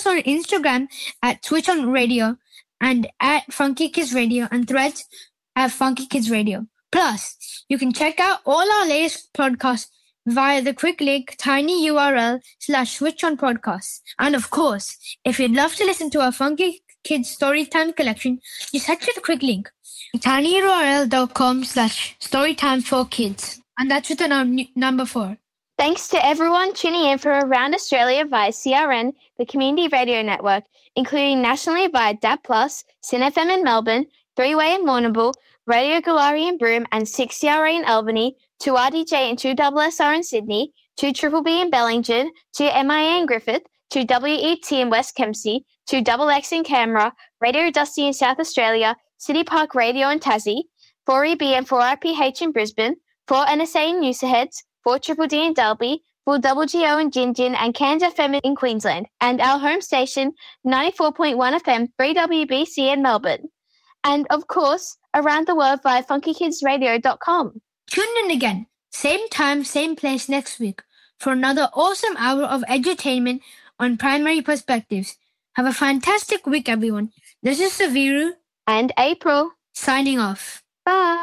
on Instagram at Switch On Radio and at Funky Kids Radio and Threads at Funky Kids Radio. Plus, you can check out all our latest podcasts via the quick link tinyurl/Switch On Podcasts. And of course, if you'd love to listen to our Funky Kids Storytime collection, just head to the quick link tinyurl.com/Storytime for Kids. And that's with the number 4. Thanks to everyone tuning in from around Australia via CRN, the Community Radio Network, including nationally via DAB+, SYN FM in Melbourne, 3Way in Warrnambool, Radio Galari in Broome, and 6CRA in Albany, 2RDJ and 2SSR in Sydney, 2BBB in Bellingen, 2MIA in Griffith, 2WET in West Kempsey, 2XX in Canberra, Radio Dusty in South Australia, City Park Radio in Tassie, 4EB and 4RPH in Brisbane, 4NSA in Noosaheads, 4DDD in Dalby, 4GGO in Gingin, and Cairns FM in Queensland, and our home station, 94.1 FM, 3WBC in Melbourne. And, of course, around the world via funkykidsradio.com. Tune in again, same time, same place next week for another awesome hour of edutainment on Primary Perspectives. Have a fantastic week, everyone. This is Saviru and April signing off. Bye.